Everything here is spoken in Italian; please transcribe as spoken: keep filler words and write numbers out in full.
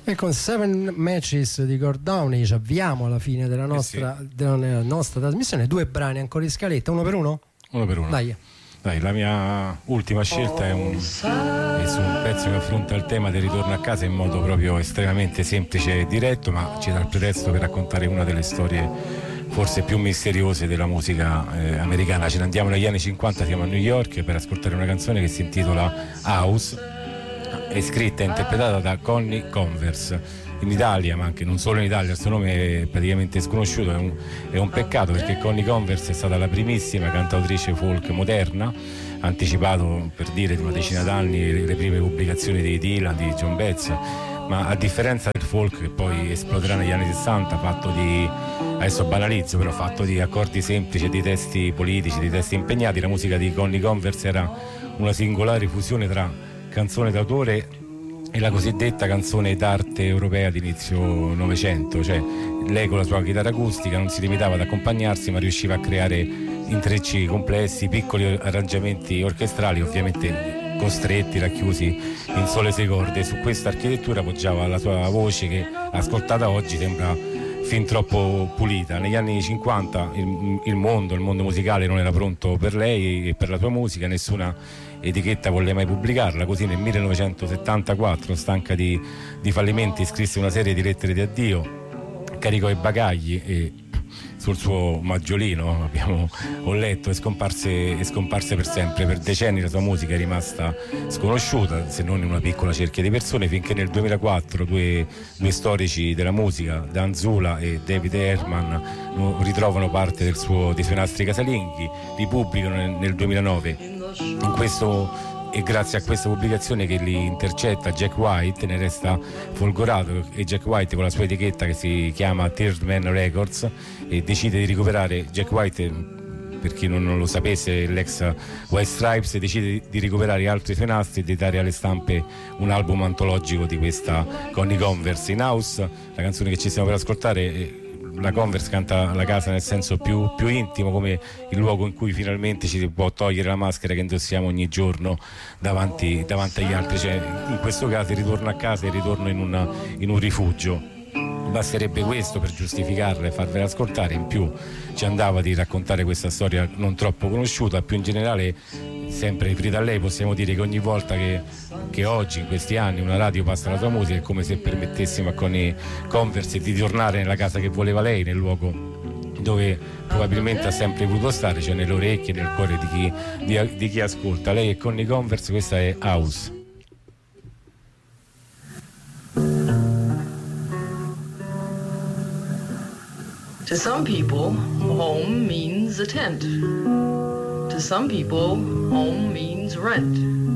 E con Seven Matches di Gord Downie avviamo alla fine della nostra, eh sì. della nostra trasmissione. Due brani ancora in scaletta, uno per uno? Uno per uno. Dai. Dai, la mia ultima scelta è, un, è su un pezzo che affronta il tema del ritorno a casa in modo proprio estremamente semplice e diretto, ma ci dà il pretesto per raccontare una delle storie forse più misteriose della musica eh, americana. Ce ne andiamo negli anni cinquanta, siamo a New York per ascoltare una canzone che si intitola House. È scritta e interpretata da Connie Converse. In Italia, ma anche non solo in Italia, il suo nome è praticamente sconosciuto. È un, è un peccato, perché Connie Converse è stata la primissima cantautrice folk moderna, ha anticipato, per dire, di una decina d'anni le, le prime pubblicazioni di Dylan, di John Betts, ma a differenza del folk che poi esploderà negli anni sessanta, fatto di, adesso banalizzo, però fatto di accordi semplici, di testi politici, di testi impegnati, la musica di Connie Converse era una singolare fusione tra canzone d'autore e la cosiddetta canzone d'arte europea di inizio Novecento. Cioè, lei con la sua chitarra acustica non si limitava ad accompagnarsi, ma riusciva a creare intrecci complessi, piccoli arrangiamenti orchestrali, ovviamente costretti, racchiusi in sole sei corde. Su questa architettura poggiava la sua voce che, ascoltata oggi, sembra fin troppo pulita. Negli anni cinquanta il, il mondo, il mondo musicale non era pronto per lei e per la sua musica, nessuna etichetta volle mai pubblicarla. Così nel millenovecentosettantaquattro, stanca di, di fallimenti, scrisse una serie di lettere di addio, caricò i bagagli e sul suo maggiolino, abbiamo, ho letto, e scomparse, e scomparse per sempre. Per decenni la sua musica è rimasta sconosciuta, se non in una piccola cerchia di persone, finché nel duemilaquattro due, due storici della musica, Dan Zula e David Herman, ritrovano parte del suo, dei suoi nastri casalinghi, li pubblicano nel, nel duemilanove. In questo, e grazie a questa pubblicazione che li intercetta, Jack White ne resta folgorato, e Jack White, con la sua etichetta che si chiama Third Man Records, e decide di recuperare. Jack White, per chi non, non lo sapesse, l'ex White Stripes, decide di recuperare altri suoi nastri e di dare alle stampe un album antologico di questa Connie Converse. In House, la canzone che ci stiamo per ascoltare, la Converse canta la casa nel senso più, più intimo, come il luogo in cui finalmente ci si può togliere la maschera che indossiamo ogni giorno davanti, davanti agli altri. Cioè, in questo caso il ritorno a casa è il ritorno in, una, in un rifugio. Basterebbe questo per giustificarla e farvela ascoltare. In più ci andava di raccontare questa storia non troppo conosciuta. Più in generale, sempre riferita a lei, possiamo dire che ogni volta che, che oggi, in questi anni, una radio passa la sua musica, è come se permettessimo a Connie Converse di tornare nella casa che voleva lei, nel luogo dove probabilmente ha sempre voluto stare, cioè nelle orecchie, nel cuore di chi, di, di chi ascolta. Lei è Connie Converse, questa è House. To some people, home means a tent. To some people, home means rent.